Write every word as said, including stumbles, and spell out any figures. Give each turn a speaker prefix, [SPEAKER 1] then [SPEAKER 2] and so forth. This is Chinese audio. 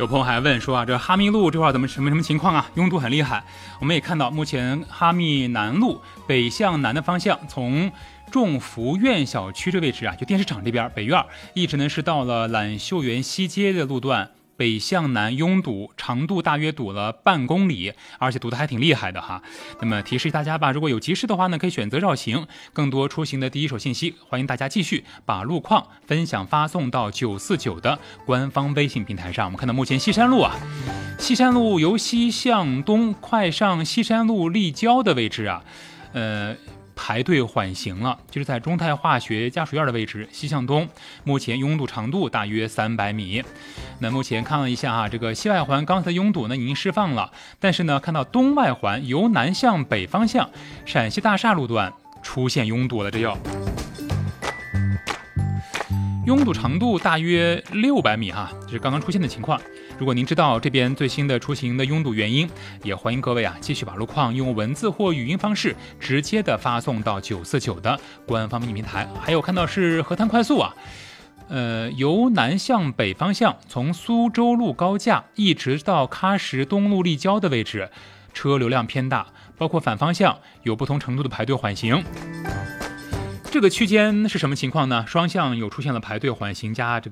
[SPEAKER 1] 有朋友还问说啊，这哈密路这块怎么什么什么情况啊？拥堵很厉害。我们也看到，目前哈密南路北向南的方向，从众福苑小区这位置啊，就电视厂这边北院，一直呢是到了揽秀园西街的路段。北向南拥堵，长度大约堵了半公里，而且堵得还挺厉害的哈。那么提示大家吧，如果有急事的话呢，可以选择绕行。更多出行的第一手信息，欢迎大家继续把路况分享发送到九四九的官方微信平台上。我们看到目前西山路啊，西山路由西向东快上西山路立交的位置啊，呃。排队缓行了，就是在中泰化学家属院的位置，西向东，目前拥堵长度大约三百米。那目前看了一下啊，这个西外环刚才的拥堵呢已经释放了，但是呢，看到东外环由南向北方向，陕西大厦路段出现拥堵了，这要。拥堵长度大约六百米哈，这是刚刚出现的情况。如果您知道这边最新的出行的拥堵原因，也欢迎各位啊继续把路况用文字或语音方式直接的发送到九四九的官方微信平台。还有看到是河滩快速啊，呃，由南向北方向，从苏州路高架一直到喀什东路立交的位置，车流量偏大，包括反方向有不同程度的排队缓行。这个区间是什么情况呢？双向有出现了排队缓行加这个